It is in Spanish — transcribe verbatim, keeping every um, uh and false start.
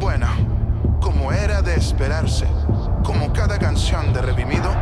Bueno, como era de esperarse, como cada canción de Redimido,